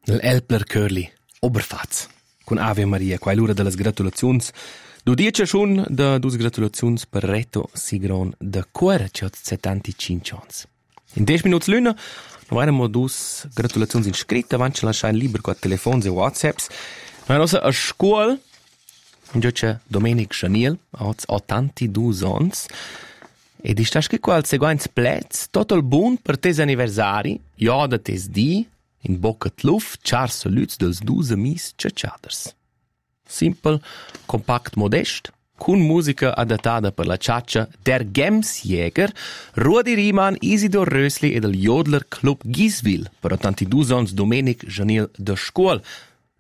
L'Elpler Curly Oberfatz con Ave Maria, quai l'ura delle gratulazions. Du dice schon da dus gratulazions per Reto Sigron da Cuore, che ha 75 ans. In 10 minuti l'una, non erano dus gratulazions in scritta, avanti lasciare libero con telefoni e whatsapps. Ma nostra a scuola, invece Domenic Janiel, ha 82 ans, e di sta scritto al seguente plez, tutto il buon per tes anniversari, ja da tes di, in bocca di luft, char saluts dels 12 amis ciacciaders. Simple, compact, modest, con musica adattata per la ciaccia der Gemsjäger, Rudi Riemann, Isidor Rösli e del Jodler Club Giswil, per 82 ans Domenic Janiel de Scuol,